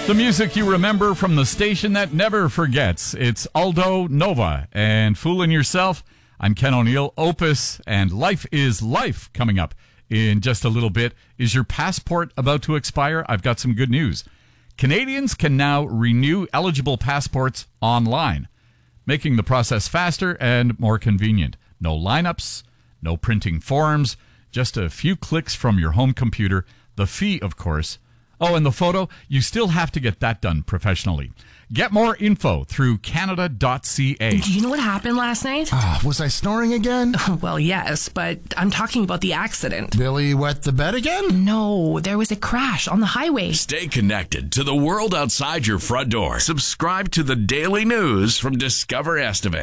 The music you remember from the station that never forgets. It's Aldo Nova and Foolin' Yourself. I'm Ken O'Neill, Opus, and Life is Life coming up in just a little bit. Is your passport about to expire? I've got some good news. Canadians can now renew eligible passports online, making the process faster and more convenient. No lineups, no printing forms, just a few clicks from your home computer. The fee, of course. Oh, and the photo, you still have to get that done professionally. Get more info through Canada.ca. Do you know what happened last night? Was I snoring again? Well, yes, but I'm talking about the accident. Billy wet the bed again? No, there was a crash on the highway. Stay connected to the world outside your front door. Subscribe to the daily news from Discover Estevan.